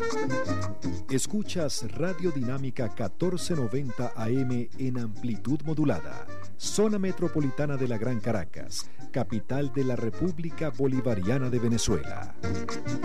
Escuchas Radio Dinámica 1490 AM en amplitud modulada, zona metropolitana de la Gran Caracas, capital de la República Bolivariana de Venezuela.